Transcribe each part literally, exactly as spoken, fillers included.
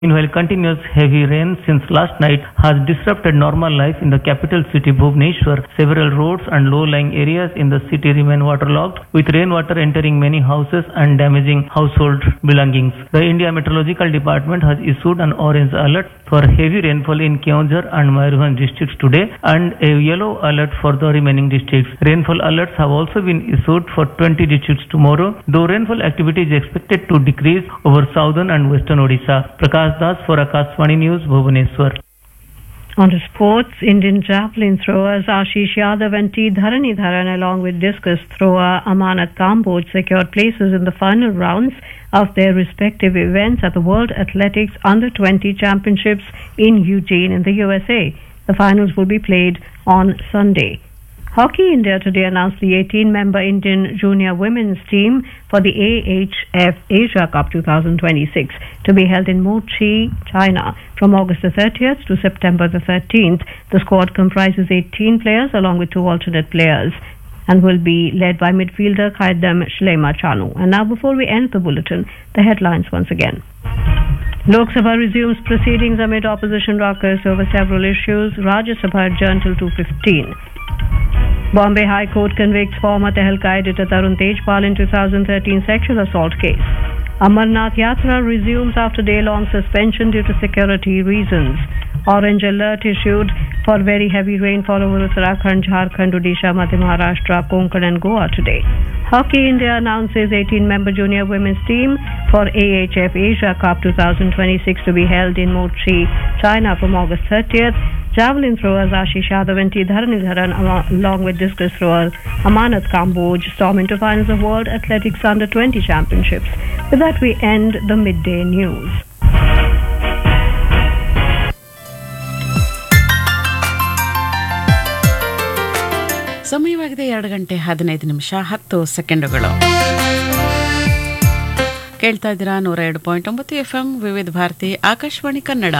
Meanwhile, continuous heavy rain since last night has disrupted normal life in the capital city Bhubaneswar. Several roads and low-lying areas in the city remain waterlogged, with rainwater entering many houses and damaging household belongings. The India Meteorological Department has issued an orange alert for heavy rainfall in Keonjhar and Mayurbhanj districts today and a yellow alert for the remaining districts. Rainfall alerts have also been issued for twenty districts tomorrow, though rainfall activity is expected to decrease over southern and western Odisha. Prakash Das for Akashvani News, Bhubaneswar. On to sports, Indian javelin throwers Ashish Yadav and T. Dharanidharan along with discus thrower Amanat Kamboj secured places in the final rounds of their respective events at the World Athletics Under twenty Championships in Eugene in the U S A. The finals will be played on Sunday. Hockey India today announced the eighteen-member Indian junior women's team for the A H F Asia Cup twenty twenty-six to be held in Mochi, China from August the thirtieth to September the thirteenth. The squad comprises eighteen players along with two alternate players and will be led by midfielder Khaidam Shlema Chanu. And now before we end the bulletin, the headlines once again. Lok Sabha resumes proceedings amid opposition raucous over several issues. Rajya Sabha adjourned till two fifteen. Bombay High Court convicts former Tehelka editor Tarun Tejpal in two thousand thirteen sexual assault case. Amarnath Yatra resumes after day-long suspension due to security reasons. Orange alert issued for very heavy rainfall over Uttarakhand, Jharkhand, Odisha, Madhya Maharashtra, Konkan and Goa today. Hockey India announces eighteen-member junior women's team for A H F Asia Cup twenty twenty-six to be held in Mochi, China from August thirtieth. Javelin throwers Ashish Yadav and T. Dharanidharan along with discus thrower Amanat Kamboj storm into finals of World Athletics Under twenty Championships. With that we end the midday news. ಸಮಯವಾಗಿದೆ ಎರಡು ಗಂಟೆ ಹದಿನೈದು ನಿಮಿಷ ಹತ್ತು ಸೆಕೆಂಡುಗಳು. ಕೇಳ್ತಾ ಇದ್ದೀರಾ ನೂರ ಎರಡು ಪಾಯಿಂಟ್ ಒಂಬತ್ತು ಎಫ್ ಎಂ ವಿವಿಧ ಭಾರತಿ ಆಕಾಶವಾಣಿ ಕನ್ನಡ.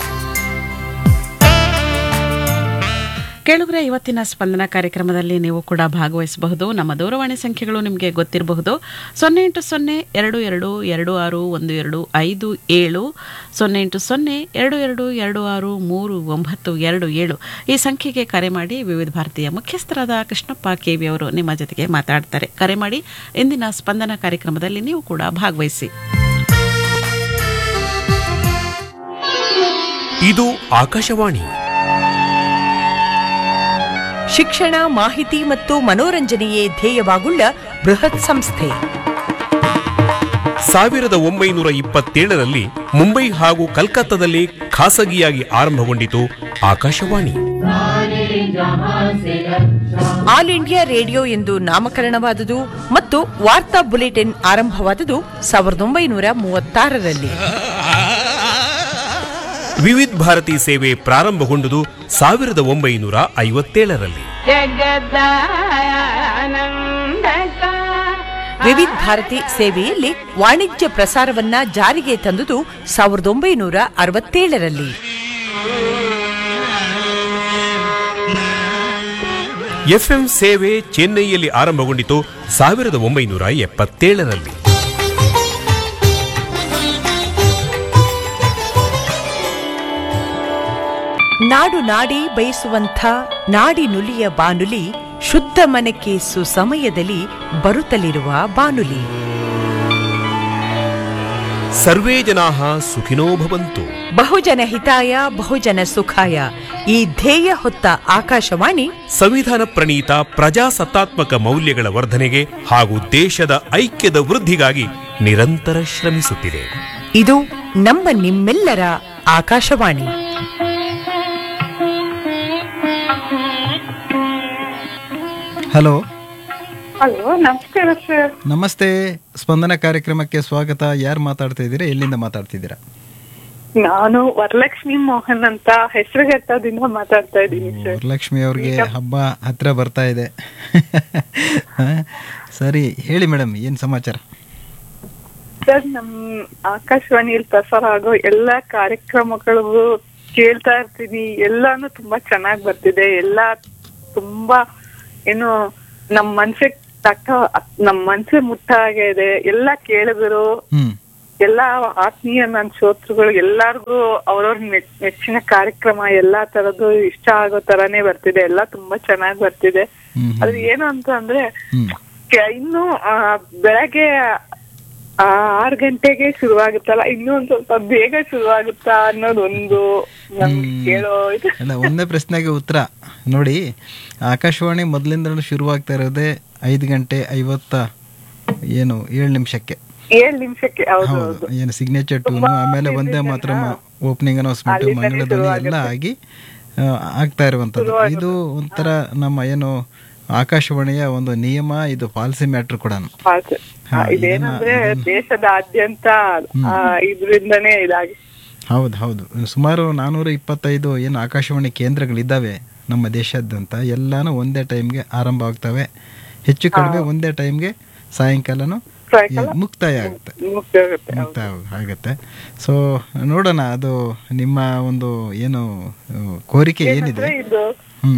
ಕೇಳುಗರೆ, ಇವತ್ತಿನ ಸ್ಪಂದನ ಕಾರ್ಯಕ್ರಮದಲ್ಲಿ ನೀವು ಕೂಡ ಭಾಗವಹಿಸಬಹುದು. ನಮ್ಮ ದೂರವಾಣಿ ಸಂಖ್ಯೆಗಳು ನಿಮಗೆ ಗೊತ್ತಿರಬಹುದು. ಸೊನ್ನೆ ಎಂಟು ಸೊನ್ನೆ ಎರಡು ಎರಡು ಎರಡು ಆರು ಒಂದು ಎರಡು ಐದು ಏಳು, ಸೊನ್ನೆ ಎಂಟು ಸೊನ್ನೆ ಎರಡು ಎರಡು ಎರಡು ಆರು ಮೂರು ಒಂಬತ್ತು ಎರಡು ಏಳು ಈ ಸಂಖ್ಯೆಗೆ ಕರೆ ಮಾಡಿ ವಿವಿಧ ಭಾರತೀಯ ಮುಖ್ಯಸ್ಥರಾದ ಕೃಷ್ಣಪ್ಪ ಕೆವಿ ಅವರು ನಿಮ್ಮ ಜೊತೆಗೆ ಮಾತಾಡ್ತಾರೆ. ಕರೆ ಮಾಡಿ ಇಂದಿನ ಸ್ಪಂದನ ಕಾರ್ಯಕ್ರಮದಲ್ಲಿ ನೀವು ಕೂಡ ಭಾಗವಹಿಸಿ. ಇದು ಆಕಾಶವಾಣಿ. ಶಿಕ್ಷಣ, ಮಾಹಿತಿ ಮತ್ತು ಮನೋರಂಜನೆಯೇ ಧ್ಯೇಯವಾಗುಳ್ಳ ಬೃಹತ್ ಸಂಸ್ಥೆ. ಸಾವಿರದ ಒಂಬೈನೂರ ಇಪ್ಪತ್ತೇಳರಲ್ಲಿ ಮುಂಬೈ ಹಾಗೂ ಕಲ್ಕತ್ತಾದಲ್ಲಿ ಖಾಸಗಿಯಾಗಿ ಆರಂಭಗೊಂಡಿತು ಆಕಾಶವಾಣಿ. ಆಲ್ ಇಂಡಿಯಾ ರೇಡಿಯೋ ಎಂದು ನಾಮಕರಣವಾದುದು ಮತ್ತು ವಾರ್ತಾ ಬುಲೆಟಿನ್ ಆರಂಭವಾದುದು ಸಾವಿರದ ಒಂಬೈನೂರ ಮೂವತ್ತಾರರಲ್ಲಿ. ವಿವಿಧ ಭಾರತಿ ಸೇವೆ ಪ್ರಾರಂಭಗೊಂಡುದು ಸಾವಿರದ ಒಂಬೈನೂರ ಐವತ್ತೇಳರಲ್ಲಿ. ವಿವಿಧ ಭಾರತಿ ಸೇವೆಯಲ್ಲಿ ವಾಣಿಜ್ಯ ಪ್ರಸಾರವನ್ನ ಜಾರಿಗೆ ತಂದುದು ಸಾವಿರದ ಒಂಬೈನೂರ ಅರವತ್ತೇಳರಲ್ಲಿ. ಎಫ್ಎಂ ಸೇವೆ ಚೆನ್ನೈಯಲ್ಲಿ ಆರಂಭಗೊಂಡಿತು ಸಾವಿರದ ಒಂಬೈನೂರ ಎಪ್ಪತ್ತೇಳರಲ್ಲಿ. ನಾಡು ನಾಡಿ ಬಯಸುವಂಥ ನಾಡಿ ನುಲಿಯ ಬಾನುಲಿ, ಶುದ್ಧ ಮನಕ್ಕೆ ಸುಸಮಯದಲ್ಲಿ ಬರುತ್ತಲಿರುವ ಬಾನುಲಿ. ಸರ್ವೇ ಜನಾಃ ಸುಖಿನೋ ಭವಂತು. ಬಹುಜನ ಹಿತಾಯ ಬಹುಜನ ಸುಖಾಯ ಈ ಧ್ಯೇಯ ಹೊತ್ತ ಆಕಾಶವಾಣಿ ಸಂವಿಧಾನ ಪ್ರಣೀತ ಪ್ರಜಾಸತ್ತಾತ್ಮಕ ಮೌಲ್ಯಗಳ ವರ್ಧನೆಗೆ ಹಾಗೂ ದೇಶದ ಐಕ್ಯದ ವೃದ್ಧಿಗಾಗಿ ನಿರಂತರ ಶ್ರಮಿಸುತ್ತಿದೆ. ಇದು ನಮ್ಮ ನಿಮ್ಮೆಲ್ಲರ ಆಕಾಶವಾಣಿ. ಹಲೋ ಹಲೋ, ನಮಸ್ಕಾರ ಸರ್. ನಮಸ್ತೆ. ಸ್ಪಂದನ ಕಾರ್ಯಕ್ರಮಕ್ಕೆ ಸ್ವಾಗತ. ಯಾರು ಮಾತಾಡ್ತಾ ಇದ್ದೀರಾ? ಎಲ್ಲಿಂದ ಮಾತಾಡ್ತಿದ್ದೀರಾ? ನಾನು ವರಲಕ್ಷ್ಮಿ ಮೋಹನ್ ಅಂತ ಹೆಸರುಘಟ್ಟದಿಂದ ಮಾತಾಡ್ತಾ ಇದ್ದೀನಿ ಸರ್. ವರಲಕ್ಷ್ಮಿ ಅವ್ರಿಗೆ ಹಬ್ಬ ಹತ್ರ ಬರ್ತಾ ಇದೆ. ಸರಿ, ಹೇಳಿ ಮೇಡಮ್, ಏನ್ ಸಮಾಚಾರ? ಸರ್, ನಮ್ ಆಕಾಶವಾಣಿಯಲ್ಲಿ ಪ್ರಸಾರ ಆಗೋ ಎಲ್ಲಾ ಕಾರ್ಯಕ್ರಮಗಳು ಕೇಳ್ತಾ ಇರ್ತೀನಿ. ಎಲ್ಲಾನು ತುಂಬಾ ಚೆನ್ನಾಗಿ ಬರ್ತಿದೆ. ಎಲ್ಲಾ ತುಂಬಾ ಏನು ನಮ್ ಮನ್ಸಿಗೆ ತಕ್ಕ ನಮ್ ಮನ್ಸಿಗೆ ಮುಟ್ಟ ಹಾಗೆ ಇದೆ. ಎಲ್ಲಾ ಕೇಳಿದ್ರು ಎಲ್ಲಾ ಆತ್ಮೀಯ ನನ್ನ ಶ್ರೋತೃಗಳು ಎಲ್ಲಾರ್ಗು ಅವ್ರವ್ರ ನೆಚ್ಚಿನ ಕಾರ್ಯಕ್ರಮ ಎಲ್ಲಾ ತರದ್ದು ಇಷ್ಟ ಆಗೋ ತರಾನೇ ಬರ್ತಿದೆ, ಎಲ್ಲಾ ತುಂಬಾ ಚೆನ್ನಾಗಿ ಬರ್ತಿದೆ. ಅದ್ರ ಏನು ಅಂತ ಅಂದ್ರೆ ಇನ್ನು ಬೆಳಗ್ಗೆ ಆರ್ ಗಂಟೆಗೆ ಶುರುವಾಗುತ್ತಲ್ಲ, ಇನ್ನೂ ಒಂದ್ ಸ್ವಲ್ಪ ಬೇಗ ಶುರುವಾಗುತ್ತಾ ಅನ್ನೋದೊಂದು ನಮ್ಗೆ ಕೇಳೋ ಇದು. ಒಂದೇ ಪ್ರಶ್ನೆಗೆ ಉತ್ತರ ನೋಡಿ, ಆಕಾಶವಾಣಿ ಮೊದಲಿಂದ ಶುರುವಾಗ್ತಾ ಇರೋದೇ ಐದು ಗಂಟೆ ಐವತ್ತ ಏನು ಏಳು ನಿಮಿಷಕ್ಕೆ ಏಳು ನಿಮಿಷಕ್ಕೆ ಹೌದು. ಏನು ಸಿಗ್ನೇಚರ್ ಟೂನು, ಆಮೇಲೆ ಒಂದೇ ಮಾತ್ರ ಓಪನಿಂಗ್ ಅನೌನ್ಸ್ಮೆಂಟ್, ಮಂಗಳ ಧ್ವನಿ ಎಲ್ಲ ಆಗಿ ಆಗ್ತಾ ಇರುವಂತದ್ದು. ಇದು ಒಂಥರ ನಮ್ಮ ಏನು ಆಕಾಶವಾಣಿಯ ಒಂದು ನಿಯಮ, ಇದು ಪಾಲಿಸಿ ಮ್ಯಾಟ್ರ್ ಕೂಡ. ಇದೇನಂದ್ರೆ ದೇಶದಾದ್ಯಂತ ಇದರಿಂದನೇ ಇದಾಗಿ ಹೌದು ಹೌದು ಸುಮಾರು ನಾನೂರ ಇಪ್ಪತ್ತೈದು ಏನು ಆಕಾಶವಾಣಿ ಕೇಂದ್ರಗಳಿದ್ದಾವೆ ನಮ್ಮ ದೇಶಾದ್ಯಂತ. ಎಲ್ಲಾನು ಒಂದೇ ಟೈಮ್ಗೆ ಆರಂಭ ಆಗ್ತವೆ, ಹೆಚ್ಚು ಕಡಿಮೆ ಒಂದೇ ಟೈಮ್ಗೆ ಸಾಯಂಕಾಲನು ಮುಕ್ತಾಯ ಆಗುತ್ತೆ ಮುಕ್ತಾಯ ಆಗುತ್ತೆ. ಸೊ ನೋಡೋಣ, ಅದು ನಿಮ್ಮ ಒಂದು ಏನು ಕೋರಿಕೆ ಏನಿದೆ. ಹ್ಮ್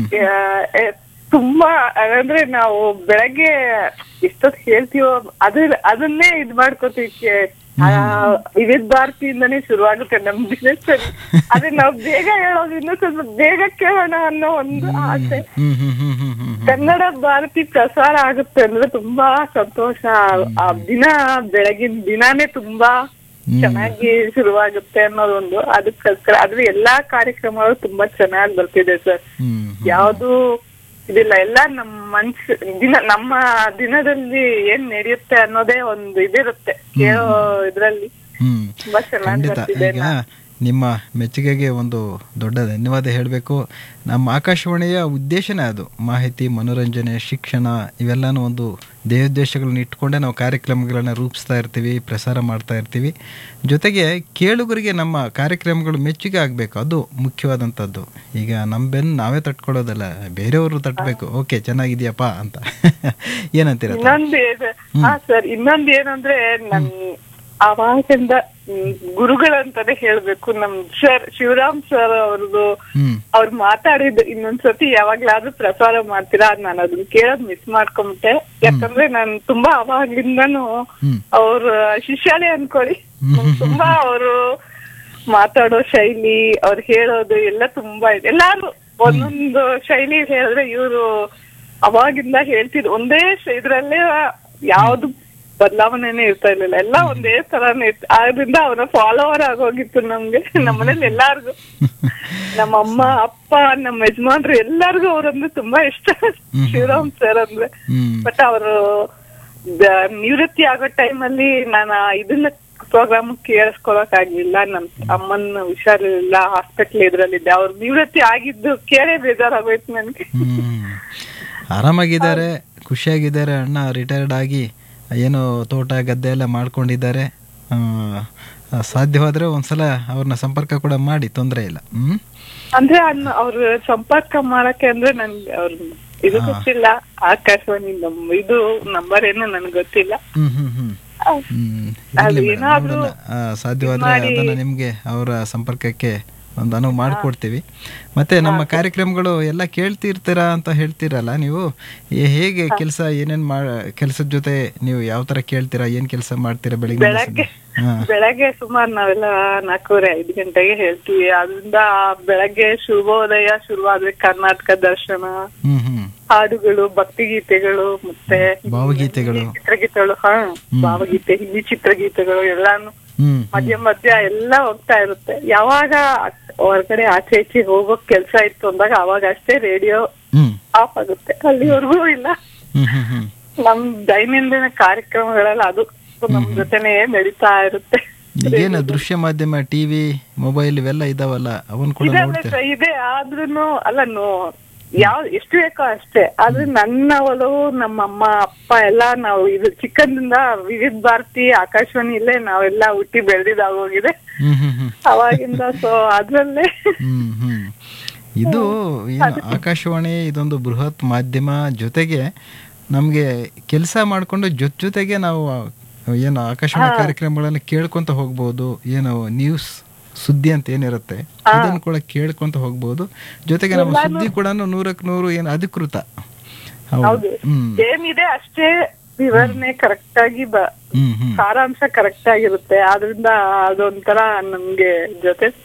ತುಂಬಾ ಅಂದ್ರೆ ನಾವು ಬೆಳಗ್ಗೆ ಎಷ್ಟೊತ್ತು ಹೇಳ್ತೀವೋ ಅದ್ರ ಅದನ್ನೇ ಇದ್ ಮಾಡ್ಕೋತೀವಿ. ವಿವಿಧ ಭಾರತಿಯಿಂದನೇ ಶುರುವಾಗುತ್ತೆ ನಮ್ ಬಿಸ್ನೆಸ್. ಅದೇ ನಾವು ಬೇಗ ಹೇಳೋದ್ರಿಂದ ಸ್ವಲ್ಪ ಬೇಗ ಕೇಳೋಣ ಅನ್ನೋ ಒಂದು ಆಸೆ. ಕನ್ನಡ ಭಾರತಿ ಪ್ರಸಾರ ಆಗುತ್ತೆ ಅಂದ್ರೆ ತುಂಬಾ ಸಂತೋಷ. ಆ ದಿನ ಬೆಳಗಿನ ದಿನಾನೇ ತುಂಬಾ ಚೆನ್ನಾಗಿ ಶುರುವಾಗುತ್ತೆ ಅನ್ನೋದೊಂದು. ಅದಕ್ಕೋಸ್ಕರ ಆದ್ರೆ ಎಲ್ಲಾ ಕಾರ್ಯಕ್ರಮಗಳು ತುಂಬಾ ಚೆನ್ನಾಗಿ ಬರ್ತಿದೆ ಸರ್. ಯಾವ್ದು ಇದಿಲ್ಲ, ಎಲ್ಲ ನಮ್ಮ ಮನ್ಸು ದಿನ ನಮ್ಮ ದಿನದಲ್ಲಿ ಏನ್ ನಡೆಯುತ್ತೆ ಅನ್ನೋದೇ ಒಂದು ಇದಿರುತ್ತೆ ಕೇಳೋ ಇದ್ರಲ್ಲಿ. ತುಂಬಾ ಚೆನ್ನಾಗಿ ಬರ್ತಿದೆ. ನಿಮ್ಮ ಮೆಚ್ಚುಗೆಗೆ ಒಂದು ದೊಡ್ಡ ಧನ್ಯವಾದ ಹೇಳಬೇಕು. ನಮ್ಮ ಆಕಾಶವಾಣಿಯ ಉದ್ದೇಶನೇ ಅದು, ಮಾಹಿತಿ, ಮನೋರಂಜನೆ, ಶಿಕ್ಷಣ ಇವೆಲ್ಲನೂ ಒಂದು ದೇಹೋದ್ದೇಶಗಳನ್ನ ಇಟ್ಕೊಂಡೇ ನಾವು ಕಾರ್ಯಕ್ರಮಗಳನ್ನು ರೂಪಿಸ್ತಾ ಇರ್ತೀವಿ, ಪ್ರಸಾರ ಮಾಡ್ತಾ ಇರ್ತೀವಿ. ಜೊತೆಗೆ ಕೇಳುಗರಿಗೆ ನಮ್ಮ ಕಾರ್ಯಕ್ರಮಗಳು ಮೆಚ್ಚುಗೆ ಆಗಬೇಕು, ಅದು ಮುಖ್ಯವಾದಂಥದ್ದು. ಈಗ ನಮ್ಮ ಬೆನ್ನು ನಾವೇ ತಟ್ಕೊಳ್ಳೋದಲ್ಲ, ಬೇರೆಯವರು ತಟ್ಟಬೇಕು. ಓಕೆ ಚೆನ್ನಾಗಿದ್ಯಪ್ಪ ಅಂತ ಏನಂತೀರ? ಇನ್ನೊಂದು ಹಾ ಸರ್, ಇನ್ನೊಂದು ಏನಂದ್ರೆ ನನ್ ಅವಾಗಿಂದ ಗುರುಗಳಂತಾನೆ ಹೇಳ್ಬೇಕು. ನಮ್ ಸರ್ ಶಿವರಾಮ್ ಸರ್ ಅವ್ರದ್ದು ಅವ್ರು ಮಾತಾಡಿದ್ದು ಇನ್ನೊಂದ್ಸತಿ ಯಾವಾಗ್ಲಾದ್ರೂ ಪ್ರಸಾರ ಮಾಡ್ತೀರಾ, ನಾನು ಅದನ್ನ ಕೇಳೋದ್ ಮಿಸ್ ಮಾಡ್ಕೊಂಬಿಟ್ಟೆ. ಯಾಕಂದ್ರೆ ನಾನ್ ತುಂಬಾ ಅವಾಗ್ಲಿಂದಾನು ಅವ್ರ ಶಿಷ್ಯಾನೇ ಅನ್ಕೊಳ್ಳಿ. ತುಂಬಾ ಅವರು ಮಾತಾಡೋ ಶೈಲಿ, ಅವ್ರು ಹೇಳೋದು ಎಲ್ಲ ತುಂಬಾ ಇದೆ. ಎಲ್ಲಾರು ಒಂದೊಂದು ಶೈಲಿ ಹೇಳಿದ್ರೆ ಇವ್ರು ಅವಾಗಿಂದ ಹೇಳ್ತಿದ್ರು. ಒಂದೇ ಇದ್ರಲ್ಲೇ ಯಾವ್ದು ಬದಲಾವಣೆನೇ ಇರ್ತಾ ಇರ್ಲಿಲ್ಲ, ಎಲ್ಲ ಒಂದೇ ತರಾನೇ ಇತ್ತು. ಆದ್ರಿಂದ ಅವನ ಫಾಲೋವರ್ ಆಗೋಗಿತ್ತು ನಮ್ಗೆ, ನಮ್ಮನೇಲಿ ಎಲ್ಲಾರ್ಗು, ನಮ್ಮ ಅಮ್ಮ ಅಪ್ಪ ನಮ್ಮ ಯಜಮಾನ್ರು ಎಲ್ಲಾರ್ಗು ಅವ್ರಂದ್ರೆ ತುಂಬಾ ಇಷ್ಟ ಶಿವರಾಮ್ ಸರ್ ಅಂದ್ರೆ. ಬಟ್ ಅವರು ನಿವೃತ್ತಿ ಆಗೋ ಟೈಮ್ ಅಲ್ಲಿ ನಾನು ಇದನ್ನ ಪ್ರೋಗ್ರಾಮ್ ಕೇಳಿಸ್ಕೊಳಕ್ ಆಗ್ಲಿಲ್ಲ. ನಮ್ ಅಮ್ಮನ ಹುಷಾರಿಲ್ಲ, ಹಾಸ್ಪಿಟ್ಲ್ ಇದ್ರಲ್ಲಿದ್ದೆ. ಅವ್ರು ನಿವೃತ್ತಿ ಆಗಿದ್ದು ಕೇಳೇ ಬೇಜಾರಾಗೋಯ್ತು ನನ್ಗೆ. ಆರಾಮಾಗಿದ್ದಾರೆ, ಖುಷಿಯಾಗಿದ್ದಾರೆ. ಅಣ್ಣ ರಿಟೈರ್ಡ್ ಆಗಿ ಏನು ತೋಟ ಗದ್ದೆ ಎಲ್ಲ ಮಾಡ್ಕೊಂಡಿದ್ದಾರೆ. ಸಾಧ್ಯವಾದ್ರೆ ಒಂದ್ಸಲ ಅವ್ರನ್ನ ಸಂಪರ್ಕ ಕೂಡ ಮಾಡಿ, ತೊಂದರೆ ಇಲ್ಲ. ಹ್ಮ್ ಅಂದ್ರೆ ಅವ್ರ ಸಂಪರ್ಕ ಮಾಡಕ್ಕೆ ಅಂದ್ರೆ ನನ್ಗೆ ಅವ್ರ ಇದು ಗೊತ್ತಿಲ್ಲ, ಆಕಾಶವಾಣಿ ಇದು ನಂಬರ್ ಏನು ನನ್ಗೆ ಗೊತ್ತಿಲ್ಲ. ಹ್ಮ್ ಹ್ಮ್ ಹ್ಮ್ ಸಾಧ್ಯವಾದ್ರೆ ಅದನ್ನ ನಿಮ್ಗೆ ಅವರ ಸಂಪರ್ಕಕ್ಕೆ ಒಂದು ಅನುವು ಮಾಡಿಕೊಡ್ತೀವಿ. ಮತ್ತೆ ನಮ್ಮ ಕಾರ್ಯಕ್ರಮಗಳು ಎಲ್ಲ ಕೇಳ್ತಿರ್ತೀರಾ ಅಂತ ಹೇಳ್ತೀರಲ್ಲ ನೀವು, ಹೇಗೆ ಕೆಲಸ ಏನೇನ್ ಮಾ ಕೆಲಸದ ಜೊತೆ ನೀವು ಯಾವ ತರ ಕೇಳ್ತೀರಾ, ಏನ್ ಕೆಲಸ ಮಾಡ್ತೀರಾ? ಬೆಳಿಗ್ಗೆ ಬೆಳಗ್ಗೆ ಬೆಳಗ್ಗೆ ಸುಮಾರು ನಾವೆಲ್ಲ ನಾಲ್ಕೂವರೆ ಐದು ಗಂಟೆಗೆ ಹೇಳ್ತೀವಿ. ಅದರಿಂದ ಬೆಳಗ್ಗೆ ಶುಭೋದಯ ಶುರುವಾದ್ರೆ ಕರ್ನಾಟಕ ದರ್ಶನ, ಹಾಡುಗಳು, ಭಕ್ತಿಗೀತೆಗಳು, ಮತ್ತೆ ಭಾವಗೀತೆಗಳು, ಚಿತ್ರಗೀತೆಗಳು, ಹಾ ಭಾವಗೀತೆ, ಹಿಂದಿ ಚಿತ್ರಗೀತೆಗಳು ಎಲ್ಲಾನು ಮಧ್ಯ ಮಧ್ಯ ಎಲ್ಲ ಹೋಗ್ತಾ ಇರುತ್ತೆ. ಯಾವಾಗ ಹೊರಗಡೆ ಆಚೆ ಈಚೆ ಹೋಗೋಕ್ ಕೆಲ್ಸ ಇತ್ತು ಅಂದಾಗ ಅವಾಗ ಅಷ್ಟೇ ರೇಡಿಯೋ ಆಫ್ ಆಗುತ್ತೆ. ಅಲ್ಲಿವರೆಗೂ ಇಲ್ಲ. ನಮ್ ದೈನಂದಿನ ಕಾರ್ಯಕ್ರಮಗಳೆಲ್ಲ ಅದು ನಮ್ ಜೊತೆನೆ ನಡೀತಾ ಇರುತ್ತೆ. ಏನು ದೃಶ್ಯ ಮಾಧ್ಯಮ, ಟಿವಿ, ಮೊಬೈಲ್ ಇವೆಲ್ಲ ಇದಾವಲ್ಲ, ಅವನ್ ಕೂಡ ಇದೆ. ಆದ್ರೂನು ಅಲ್ಲ, ನೋ ಯಾವ ಎಷ್ಟು ಬೇಕೋ ಅಷ್ಟೇ. ಆದ್ರೆ ನನ್ನ ಒಲವು ನಮ್ಮ ಅಮ್ಮ ಅಪ್ಪ ಎಲ್ಲ ನಾವು ಇದು ಚಿಕ್ಕಂದಿಂದ ವಿವಿಧ ಭಾರತಿ ಆಕಾಶವಾಣಿ ಇಲ್ಲೇ ನಾವೆಲ್ಲ ಹುಟ್ಟಿ ಬೆಳೆದಿದ್ದಾಗೋಗಿದೆ ಅವಾಗಿಂದ. ಸೊ ಅದ್ರಲ್ಲೇ ಇದು ಏನು ಆಕಾಶವಾಣಿ ಇದೊಂದು ಬೃಹತ್ ಮಾಧ್ಯಮ. ಜೊತೆಗೆ ನಮ್ಗೆ ಕೆಲಸ ಮಾಡ್ಕೊಂಡು ಜೊತೆ ಜೊತೆಗೆ ನಾವು ಏನು ಆಕಾಶವಾಣಿ ಕಾರ್ಯಕ್ರಮಗಳನ್ನ ಕೇಳ್ಕೊಂತ ಹೋಗ್ಬೋದು. ಏನು ನ್ಯೂಸ್ ಸುದ್ದಿ ಅಂತ ಏನಿರುತ್ತೆ ಅದನ್ನು ಕೂಡ ಕೇಳ್ಕೊಂತ ಹೋಗ್ಬೋದು. ಜೊತೆಗೆ ನಮ್ಮ ಸುದ್ದಿ ಕೂಡ ನೂರಕ್ ನೂರು ಏನು ಅಧಿಕೃತ. ಏನಿದೆ ಅಷ್ಟೇ ವಿವರಣೆ ಕರೆಕ್ಟ್ ಆಗಿ ಬ ಹ್ಮ್ ಹ್ಮ್ ಸಾರಾಂಶ ಕರೆಕ್ಟ್ ಆಗಿರುತ್ತೆ. ಆದ್ರಿಂದ ಅದೊಂಥರ ನಮ್ಗೆ ಜೊತೆ